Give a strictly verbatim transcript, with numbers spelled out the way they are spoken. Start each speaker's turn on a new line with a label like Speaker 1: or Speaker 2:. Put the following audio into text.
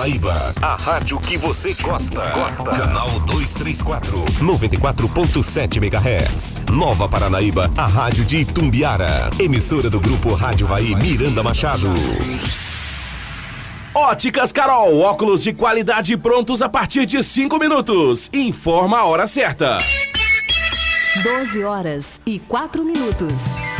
Speaker 1: Paranaíba, a rádio que você gosta. gosta. Canal duzentos e trinta e quatro, noventa e quatro ponto sete megahertz. Nova Paranaíba, a rádio de Itumbiara. Emissora do Grupo Rádio Vai Miranda Machado.
Speaker 2: Óticas Carol, óculos de qualidade prontos a partir de cinco minutos. Informa a hora certa.
Speaker 3: doze horas e quatro minutos.